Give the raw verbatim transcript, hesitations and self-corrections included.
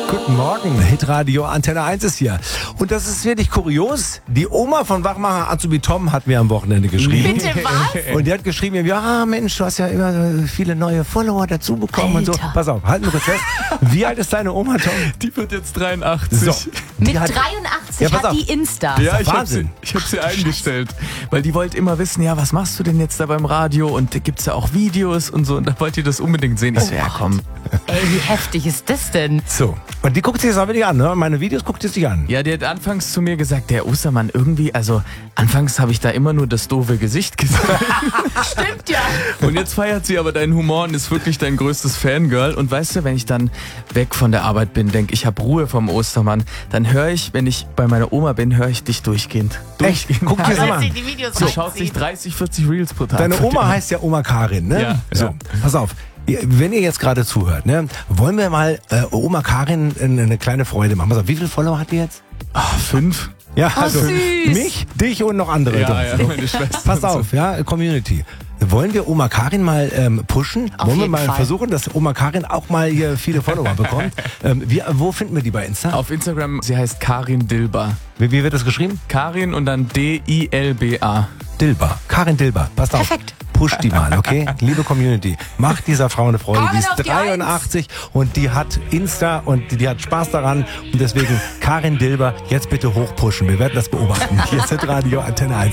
Guten Morgen, Hitradio Antenne eins ist hier. Und das ist wirklich kurios. Die Oma von Wachmacher Azubi Tom hat mir am Wochenende geschrieben. Bitte was? Und die hat geschrieben, ja Mensch, du hast ja immer viele neue Follower dazu bekommen und so. Pass auf, halten wir kurz fest. Wie alt ist deine Oma, Tom? Die wird jetzt dreiundachtzig. So. Mit Die hat- dreiundachtzig Ja, pass hat auf. die Insta. Ja, ich habe Wahnsinn. sie, ich hab sie eingestellt. Weil die wollte immer wissen, ja, was machst du denn jetzt da beim Radio? Und da gibt's ja auch Videos und so. Und da wollte die das unbedingt sehen. Ich so, ja komm. Ey, wie heftig ist das denn? So. Und die guckt sich das auch wirklich an, ne? Meine Videos guckt sie sich an. Ja, die hat anfangs zu mir gesagt, der Ostermann irgendwie, also anfangs habe ich da immer nur das doofe Gesicht gesehen. Stimmt ja. Und jetzt feiert sie aber deinen Humor und ist wirklich dein größtes Fangirl. Und weißt du, wenn ich dann weg von der Arbeit bin, denke ich, habe Ruhe vom Ostermann, dann höre ich, wenn ich bei meiner Oma bin, höre ich dich durchgehend. Echt? Durchgehend. Guck dir das Weil mal sie an. die Videos Sie schaut sich reinzieht. dreißig, vierzig Reels pro Tag. Deine Oma heißt ja Oma Karin, ne? Ja, So, ja. pass auf. Ihr- Wenn ihr jetzt gerade zuhört, ne, wollen wir mal äh, Oma Karin eine, eine kleine Freude machen. Pass auf, wie viele Follower hat die jetzt? Ach, fünf. Ja, also süß. mich, dich und noch andere. Ja, So. ja, meine Schwester. Pass auf, ja, Community. Wollen wir Oma Karin mal ähm, pushen? Auf Wollen wir jeden mal Fall. versuchen, dass Oma Karin auch mal hier viele Follower bekommt? ähm, wie, wo finden wir die bei Insta? Auf Instagram, sie heißt Karin Dilba. Wie, wie wird das geschrieben? Karin und dann D I L B A. Dilba. Karin Dilba. Passt auf. Perfekt. Push die mal, okay? Liebe Community, macht dieser Frau eine Freude. Die Karin ist auf die dreiundachtzig und die hat Insta und die, die hat Spaß daran. Und deswegen Karin Dilba, jetzt bitte hochpushen. Wir werden das beobachten. Hier ist Radio Antenne eins.